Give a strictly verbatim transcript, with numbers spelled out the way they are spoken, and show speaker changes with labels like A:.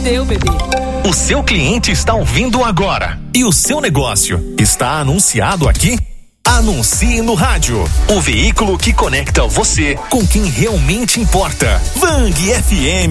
A: perdeu, bebê.
B: O seu cliente está ouvindo agora e o seu negócio está anunciado aqui? Anuncie no rádio, o veículo que conecta você com quem realmente importa. Vang F M.